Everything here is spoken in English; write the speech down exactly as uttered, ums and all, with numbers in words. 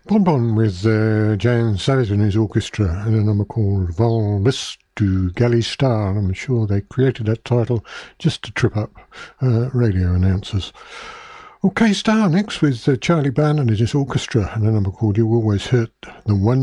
Bon Bon with uh, Jan Savage and his orchestra and a number called Vol Lis du Galley Star. I'm sure they created that title just to trip up uh, radio announcers. Okay, Star next with uh, Charlie Barn and his orchestra and a number called You Always Hurt the One